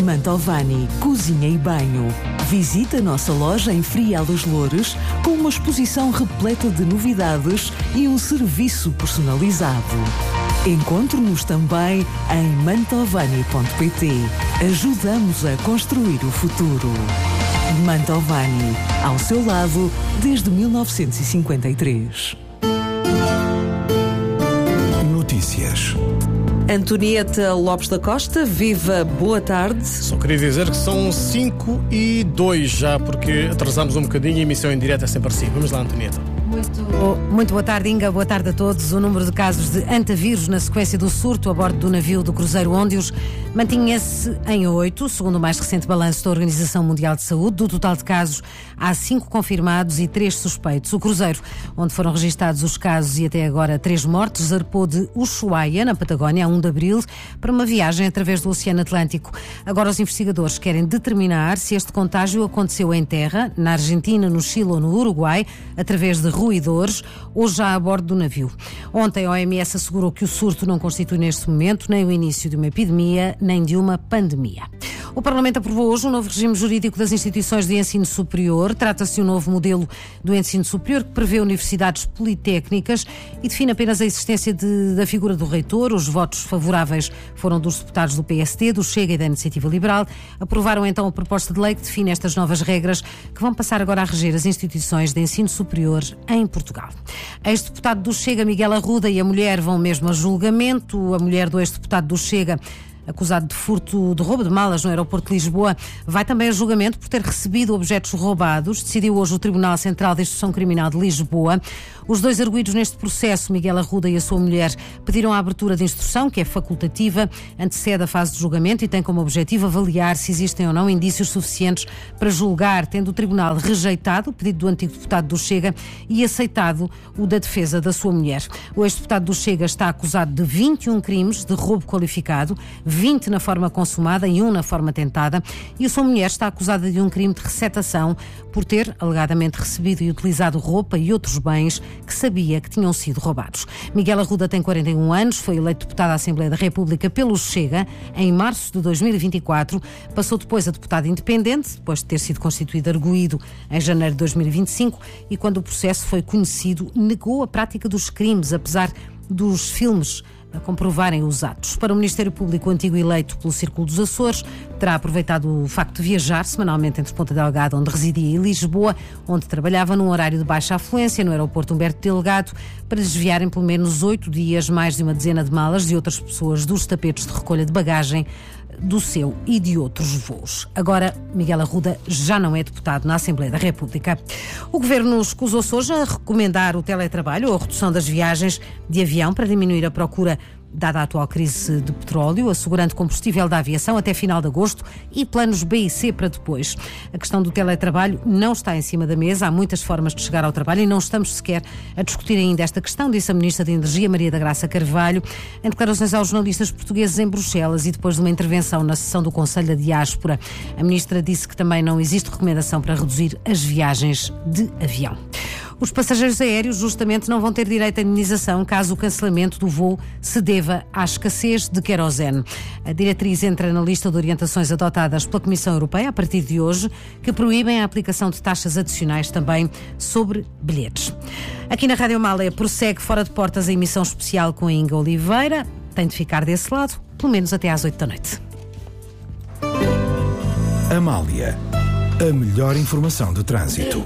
Mantovani, cozinha e banho. Visita a nossa loja em Frial dos Loures com uma exposição repleta de novidades e um serviço personalizado. Encontre-nos também em mantovani.pt. Ajudamos a construir o futuro. Mantovani, ao seu lado desde 1953. Notícias. Antonieta Lopes da Costa, viva, boa tarde. Só queria dizer que são 5:02 já, porque atrasamos um bocadinho e a emissão em direto é sempre assim. Vamos lá, Antonieta. Muito boa tarde, Inga. Boa tarde a todos. O número de casos de antavírus na sequência do surto a bordo do navio do cruzeiro Óndios mantinha-se em 8, segundo o mais recente balanço da Organização Mundial de Saúde. Do total de casos, há 5 confirmados e 3 suspeitos. O cruzeiro, onde foram registados os casos e até agora 3 mortes, zarpou de Ushuaia, na Patagónia, a 1 de abril, para uma viagem através do Oceano Atlântico. Agora os investigadores querem determinar se este contágio aconteceu em terra, na Argentina, no Chile ou no Uruguai, através de roedores ou já a bordo do navio. Ontem a OMS assegurou que o surto não constitui neste momento nem o início de uma epidemia, nem de uma pandemia. O Parlamento aprovou hoje um novo regime jurídico das instituições de ensino superior. Trata-se de um novo modelo do ensino superior que prevê universidades politécnicas e define apenas a existência da figura do reitor. Os votos favoráveis foram dos deputados do PSD, do Chega e da Iniciativa Liberal. Aprovaram então a proposta de lei que define estas novas regras que vão passar agora a reger as instituições de ensino superior em Portugal. Ex-deputado do Chega, Miguel Arruda, e a mulher vão mesmo a julgamento. A mulher do ex-deputado do Chega, acusado de furto de roubo de malas no aeroporto de Lisboa, vai também a julgamento por ter recebido objetos roubados. Decidiu hoje o Tribunal Central de Instrução Criminal de Lisboa. Os 2 arguidos neste processo, Miguel Arruda e a sua mulher, pediram a abertura de instrução, que é facultativa, antecede a fase de julgamento e tem como objetivo avaliar se existem ou não indícios suficientes para julgar, tendo o Tribunal rejeitado o pedido do antigo deputado do Chega e aceitado o da defesa da sua mulher. O ex-deputado do Chega está acusado de 21 crimes de roubo qualificado, 20 na forma consumada e 1 na forma tentada, e a sua mulher está acusada de um crime de receptação por ter alegadamente recebido e utilizado roupa e outros bens que sabia que tinham sido roubados. Miguel Arruda tem 41 anos, foi eleito deputado à Assembleia da República pelo Chega em março de 2024, passou depois a deputado independente, depois de ter sido constituído arguido em janeiro de 2025, e quando o processo foi conhecido, negou a prática dos crimes, apesar dos filmes a comprovarem os atos. Para o Ministério Público, o antigo eleito pelo Círculo dos Açores terá aproveitado o facto de viajar semanalmente entre Ponta Delgada, onde residia, e Lisboa, onde trabalhava num horário de baixa afluência no aeroporto Humberto Delgado, para desviar em pelo menos 8 dias mais de uma dezena de malas de outras pessoas dos tapetes de recolha de bagagem do seu e de outros voos. Agora, Miguel Arruda já não é deputado na Assembleia da República. O Governo escusou-se hoje a recomendar o teletrabalho ou a redução das viagens de avião para diminuir a procura dada a atual crise de petróleo, assegurando combustível da aviação até final de agosto e planos B e C para depois. A questão do teletrabalho não está em cima da mesa. Há muitas formas de chegar ao trabalho e não estamos sequer a discutir ainda esta questão, disse a Ministra da Energia, Maria da Graça Carvalho, em declarações aos jornalistas portugueses em Bruxelas e depois de uma intervenção na sessão do Conselho da Diáspora. A Ministra disse que também não existe recomendação para reduzir as viagens de avião. Os passageiros aéreos justamente não vão ter direito à indenização caso o cancelamento do voo se deva à escassez de querosene. A diretriz entra na lista de orientações adotadas pela Comissão Europeia a partir de hoje, que proíbem a aplicação de taxas adicionais também sobre bilhetes. Aqui na Rádio Amália prossegue fora de portas a emissão especial com a Inga Oliveira. Tem de ficar desse lado, pelo menos até às 8 da noite. Amália, a melhor informação do trânsito.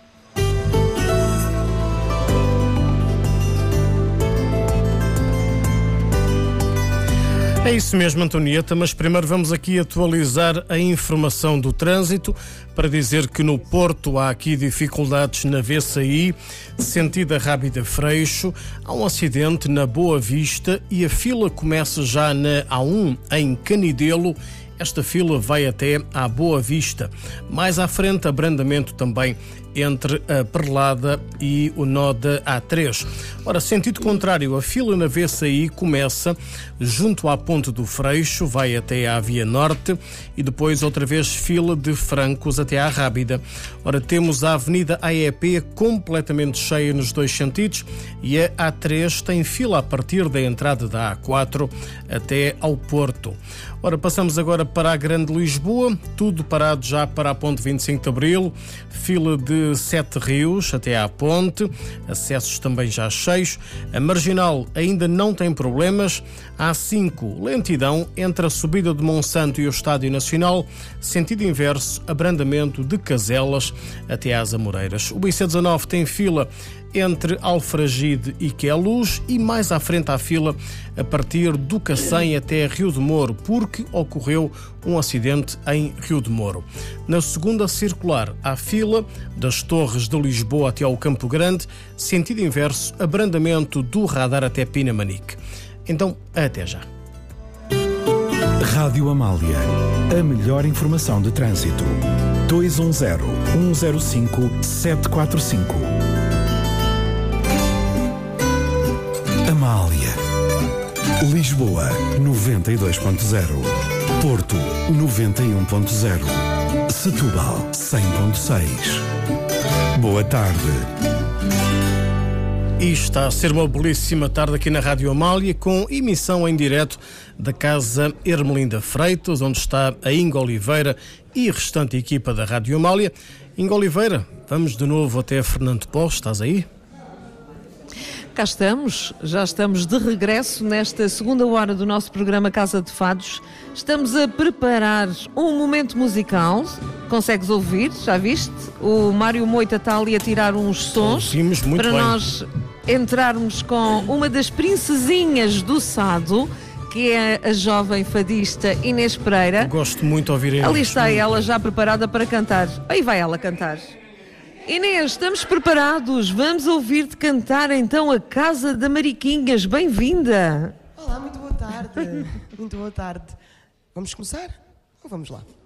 É isso mesmo, Antonieta, mas primeiro vamos aqui atualizar a informação do trânsito para dizer que no Porto há aqui dificuldades na VCI, sentido Rábida Freixo. Há um acidente na Boa Vista e a fila começa já na A1 em Canidelo. Esta fila vai até à Boa Vista. Mais à frente, abrandamento também entre a Perlada e o nó da A3. Ora, sentido contrário, a fila na VCI começa junto à Ponte do Freixo, vai até à Via Norte e depois outra vez fila de Francos até à Rábida. Ora, temos a Avenida AEP completamente cheia nos dois sentidos e a A3 tem fila a partir da entrada da A4 até ao Porto. Ora, passamos agora para a Grande Lisboa, tudo parado já para a Ponte 25 de Abril, fila de Sete Rios até à Ponte, acessos também já cheios. A Marginal ainda não tem problemas. A A5, lentidão entre a subida de Monsanto e o Estádio Nacional, sentido inverso, abrandamento de Caselas até às Amoreiras. O IC19 tem fila entre Alfragide e Queluz e mais à frente à fila a partir do Cacém até Rio de Moro, porque ocorreu um acidente em Rio de Moro. Na segunda circular, há fila das Torres de Lisboa até ao Campo Grande, sentido inverso, abrandamento do radar até Pinamanique. Então, até já. Rádio Amália. A melhor informação de trânsito. 210-105-745. Amália. Lisboa 92.0. Porto 91.0. Setúbal 100.6. Boa tarde. E está a ser uma belíssima tarde aqui na Rádio Amália, com emissão em direto da Casa Ermelinda Freitas, onde está a Inga Oliveira e a restante equipa da Rádio Amália. Inga Oliveira, vamos de novo até Fernando Pós, estás aí? Cá estamos, já estamos de regresso nesta segunda hora do nosso programa Casa de Fados. Estamos a preparar um momento musical. Consegues ouvir? Já viste? O Mário Moita está ali a tirar uns sons muito para bem. Nós entrarmos com uma das princesinhas do Sado, que é a jovem fadista Inês Pereira. Gosto muito de ouvir Inês. Ali está ela já preparada para cantar. Aí vai ela cantar. Inês, estamos preparados. Vamos ouvir-te cantar então a Casa da Mariquinhas. Bem-vinda. Olá, muito boa tarde. Muito boa tarde. Vamos começar? Então vamos lá.